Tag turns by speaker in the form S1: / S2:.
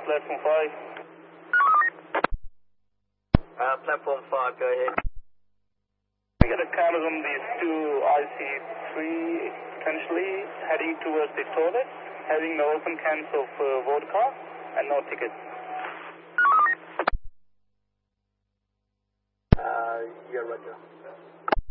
S1: platform 5.
S2: Platform 5, go ahead.
S1: We got a count on these two IC3 potentially heading towards the toilet, having no open cans of vodka and no tickets.
S2: Yeah, Roger.